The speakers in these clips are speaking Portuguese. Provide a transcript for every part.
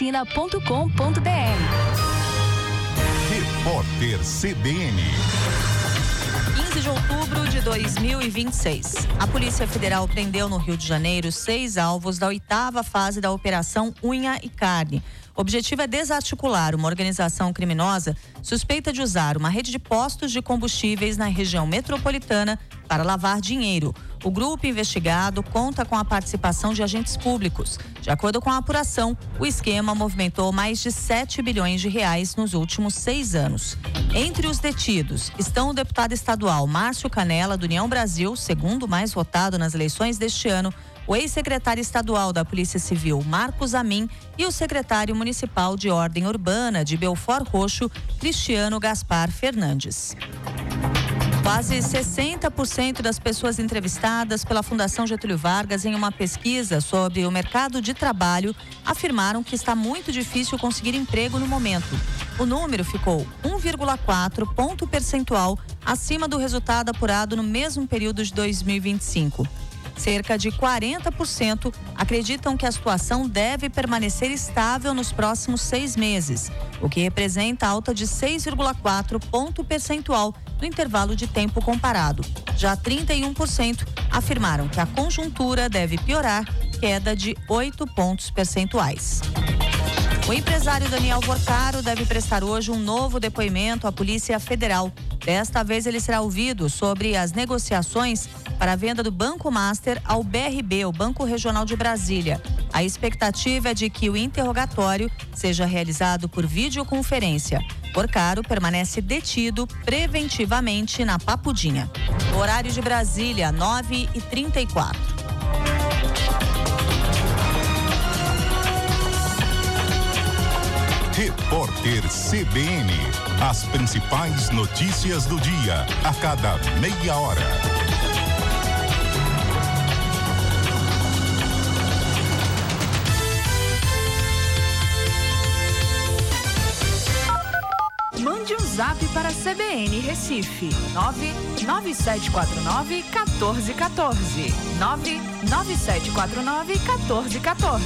Medicina.com.br. Repórter CBN. 15 de outubro de 2026. A Polícia Federal prendeu no Rio de Janeiro 6 alvos da 8ª fase da Operação Unha e Carne. O objetivo é desarticular uma organização criminosa suspeita de usar uma rede de postos de combustíveis na região metropolitana para lavar dinheiro. O grupo investigado conta com a participação de agentes públicos. De acordo com a apuração, o esquema movimentou mais de 7 bilhões de reais nos últimos 6 anos. Entre os detidos estão o deputado estadual Márcio Canela, do União Brasil, segundo mais votado nas eleições deste ano, o ex-secretário estadual da Polícia Civil, Marcos Amin, e o secretário municipal de Ordem Urbana de Belford Roxo, Cristiano Gaspar Fernandes. Quase 60% das pessoas entrevistadas pela Fundação Getúlio Vargas em uma pesquisa sobre o mercado de trabalho afirmaram que está muito difícil conseguir emprego no momento. O número ficou 1,4 ponto percentual acima do resultado apurado no mesmo período de 2025. Cerca de 40% acreditam que a situação deve permanecer estável nos próximos 6 meses, o que representa alta de 6,4 ponto percentual no intervalo de tempo comparado. Já 31% afirmaram que a conjuntura deve piorar, queda de 8 pontos percentuais. O empresário Daniel Vorcaro deve prestar hoje um novo depoimento à Polícia Federal. Desta vez ele será ouvido sobre as negociações para a venda do Banco Master ao BRB, o Banco Regional de Brasília. A expectativa é de que o interrogatório seja realizado por videoconferência. Vorcaro permanece detido preventivamente na Papudinha. Horário de Brasília, 9h34. Repórter CBN. As principais notícias do dia, a cada meia hora. Mande um zap para a CBN Recife, 99749-1414. 99749-1414.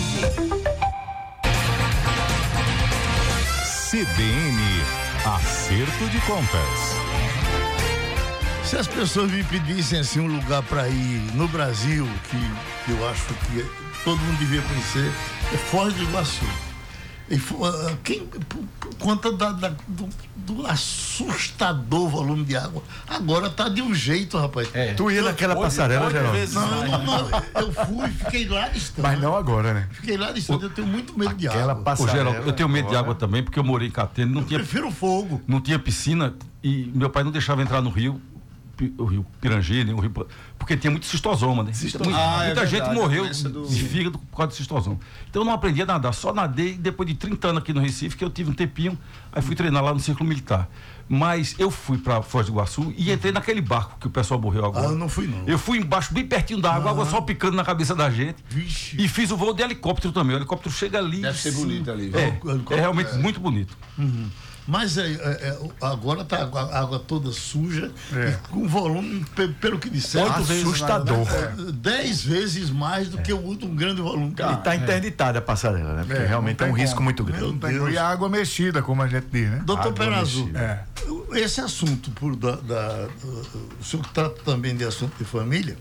CBN, acerto de contas. Se as pessoas me pedissem assim um lugar para ir no Brasil, que eu acho que todo mundo devia conhecer, é Foz do Iguaçu. E por conta do assustador volume de água, agora tá de um jeito, rapaz. Tu ia naquela passarela, Geraldo? Não, eu fui, fiquei lá distante. Mas não agora, né? Fiquei lá distante, eu tenho muito medo de água. Geraldo, eu tenho medo de água também, porque eu morei em Catene, prefiro fogo. Não tinha piscina e meu pai não deixava entrar no rio, o rio Pirangi, o rio, porque tinha muito cistosoma, né? Muita gente morreu de fígado por causa de cistosoma. Então eu não aprendi a nadar, só nadei depois de 30 anos aqui no Recife, que eu tive um tempinho, aí fui treinar lá no Círculo Militar. Mas eu fui para Foz do Iguaçu e entrei naquele barco que o pessoal morreu agora. Eu não fui, não. Eu fui embaixo, bem pertinho da água, água só picando na cabeça da gente. Vixe. E fiz o voo de helicóptero também. O helicóptero chega ali. Deve ser bonito ali. É realmente muito bonito. Uhum. Mas agora está a água toda suja, e com volume, pelo que disseram, assustador. 10 vezes mais do que um grande volume. E está interditada a passarela, né? Porque realmente é um risco muito grande. E a água mexida, como a gente diz, né? Doutor Perazzo, esse assunto, o senhor trata também de assunto de família,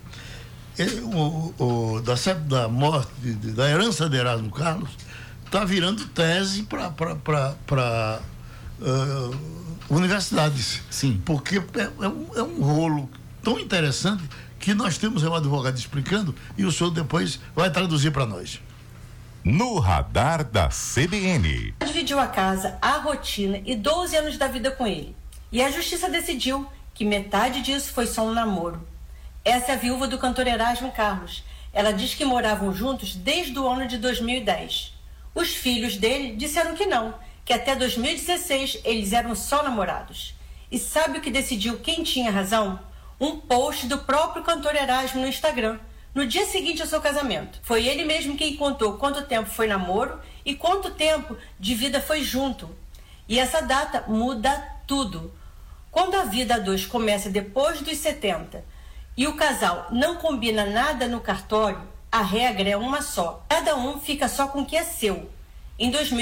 da morte, da herança de Erasmo Carlos, está virando tese para universidades. Sim. Porque é um rolo tão interessante que nós temos um advogado explicando e o senhor depois vai traduzir para nós. No radar da CBN. Dividiu a casa, a rotina e 12 anos da vida com ele. E a justiça decidiu que metade disso foi só um namoro. Essa é a viúva do cantor Erasmo Carlos. Ela diz que moravam juntos desde o ano de 2010. Os filhos dele disseram que não, que até 2016 eles eram só namorados. E sabe o que decidiu quem tinha razão? Um post do próprio cantor Erasmo no Instagram, no dia seguinte ao seu casamento. Foi ele mesmo quem contou quanto tempo foi namoro e quanto tempo de vida foi junto. E essa data muda tudo. Quando a vida a dois começa depois dos 70 e o casal não combina nada no cartório, a regra é uma só. Cada um fica só com o que é seu. Em